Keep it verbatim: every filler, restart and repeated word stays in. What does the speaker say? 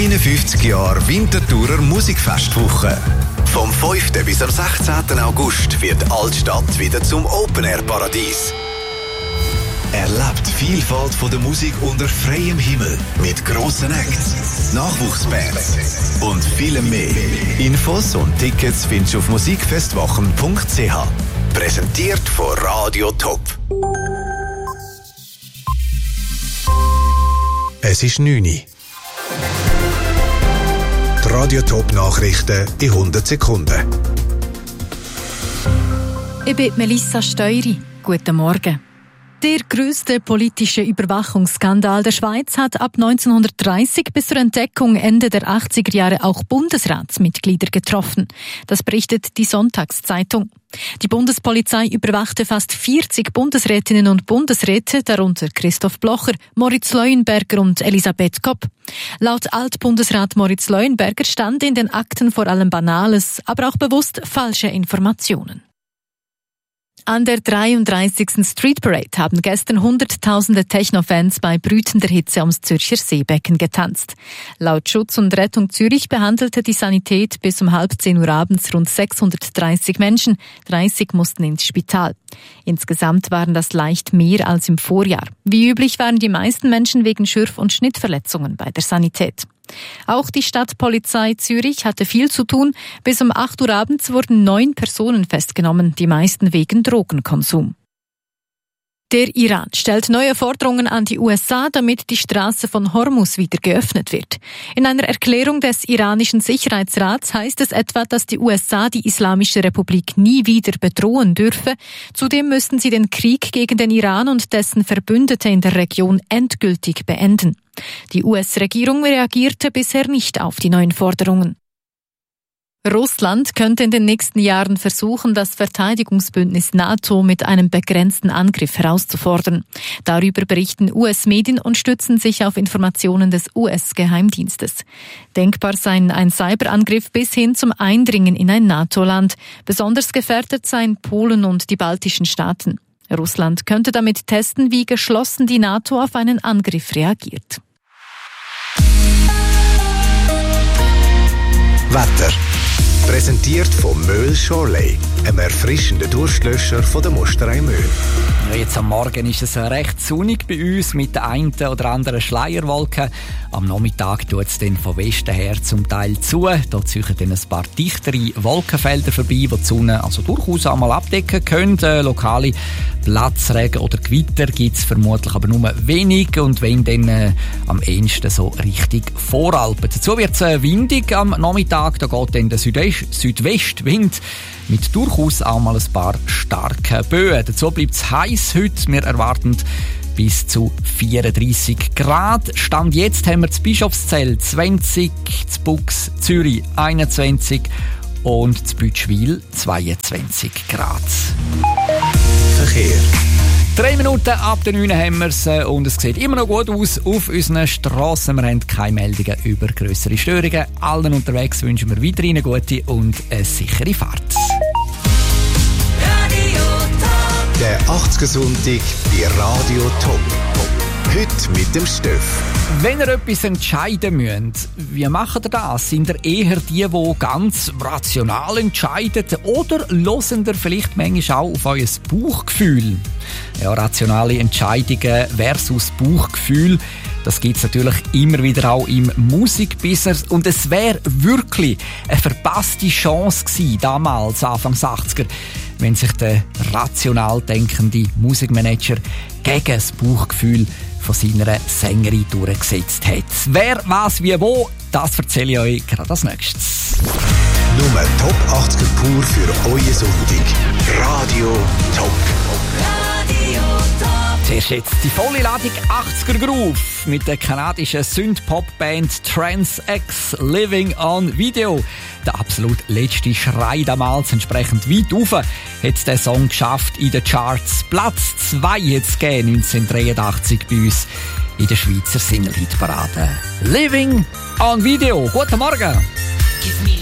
einundfünfzig Jahre Winterthurer Musikfestwoche. Vom fünften bis am sechzehnten August wird Altstadt wieder zum Open-Air-Paradies. Erlebt die Vielfalt von der Musik unter freiem Himmel mit grossen Acts, Nachwuchsbands und vielem mehr. Infos und Tickets findest du auf musikfestwochen punkt c h. Präsentiert von Radio Top. Es ist neun Uhr. Die Radio Top Nachrichten in hundert Sekunden. Ich bin Melissa Steury. Guten Morgen. Der grösste politische Überwachungsskandal der Schweiz hat ab neunzehnhundertdreißig bis zur Entdeckung Ende der achtziger Jahre auch Bundesratsmitglieder getroffen. Das berichtet die Sonntagszeitung. Die Bundespolizei überwachte fast vierzig Bundesrätinnen und Bundesräte, darunter Christoph Blocher, Moritz Leuenberger und Elisabeth Kopp. Laut Altbundesrat Moritz Leuenberger stand in den Akten vor allem Banales, aber auch bewusst falsche Informationen. An der dreiunddreißigsten Street Parade haben gestern Hunderttausende Techno-Fans bei brütender Hitze ums Zürcher Seebecken getanzt. Laut Schutz und Rettung Zürich behandelte die Sanität bis um halb zehn Uhr abends rund sechshundertdreißig Menschen. dreißig mussten ins Spital. Insgesamt waren das leicht mehr als im Vorjahr. Wie üblich waren die meisten Menschen wegen Schürf- und Schnittverletzungen bei der Sanität. Auch die Stadtpolizei Zürich hatte viel zu tun. Bis um acht Uhr abends wurden neun Personen festgenommen, die meisten wegen Drogenkonsum. Der Iran stellt neue Forderungen an die U S A, damit die Straße von Hormuz wieder geöffnet wird. In einer Erklärung des iranischen Sicherheitsrats heißt es etwa, dass die U S A die Islamische Republik nie wieder bedrohen dürfe. Zudem müssten sie den Krieg gegen den Iran und dessen Verbündete in der Region endgültig beenden. Die U S-Regierung reagierte bisher nicht auf die neuen Forderungen. Russland könnte in den nächsten Jahren versuchen, das Verteidigungsbündnis NATO mit einem begrenzten Angriff herauszufordern. Darüber berichten U S-Medien und stützen sich auf Informationen des U S-Geheimdienstes. Denkbar seien ein Cyberangriff bis hin zum Eindringen in ein NATO-Land. Besonders gefährdet seien Polen und die baltischen Staaten. Russland könnte damit testen, wie geschlossen die NATO auf einen Angriff reagiert. Wetter. Präsentiert von Möhl Shorley, einem erfrischenden Durstlöscher von der Musterei Möhl. Ja, jetzt am Morgen ist es recht sonnig bei uns mit der einen oder anderen Schleierwolke. Am Nachmittag tut es dann von Westen her zum Teil zu. Da ziehen dann ein paar dichtere Wolkenfelder vorbei, die die Sonne also durchaus einmal abdecken können. Äh, lokale Platzregen oder Gewitter gibt es vermutlich aber nur wenig. Und wenn dann äh, am ehesten so Richtung Voralpen. Dazu wird es äh, windig am Nachmittag. Da geht dann der Südwest Südwestwind mit durchaus auch mal ein paar starken Böen. Dazu bleibt es heiß heute. Wir erwarten bis zu vierunddreissig Grad. Stand jetzt haben wir das Bischofszell zwanzig, das Bux Zürich einundzwanzig und das Bütschwil zweiundzwanzig Grad. Verkehr. Drei Minuten ab der neun haben wir es und es sieht immer noch gut aus auf unseren Strassen. Wir haben keine Meldungen über grössere Störungen. Allen unterwegs wünschen wir weiterhin eine gute und eine sichere Fahrt. Der achtziger Sonntag bei Radio Top. Heute mit dem Steff. Wenn ihr etwas entscheiden müsst, wie macht ihr das? Sind ihr eher die, die ganz rational entscheiden? Oder hören ihr vielleicht manchmal auch auf euer Bauchgefühl? Ja, rationale Entscheidungen versus Bauchgefühl, das gibt es natürlich immer wieder auch im Musikbusiness. Und es wäre wirklich eine verpasste Chance gewesen, damals, Anfang achtziger, wenn sich der rational denkende Musikmanager gegen das Bauchgefühl von seiner Sängerin durchgesetzt hat. Wer, was, wie, wo, das erzähle ich euch gerade als nächstes. Nur Top achtziger pur für euer Sonntag. Radio Top. Radio Top. Zuerst jetzt die volle Ladung achtziger Groove mit der kanadischen Synth-Pop-Band Trans-X Living on Video. Der absolut letzte Schrei damals, entsprechend weit rauf, hat der Song geschafft in den Charts. Platz zwei hat es gegeben, neunzehnhundertdreiundachtzig bei uns in der Schweizer Single-Hit-Parade. Living on Video. Guten Morgen.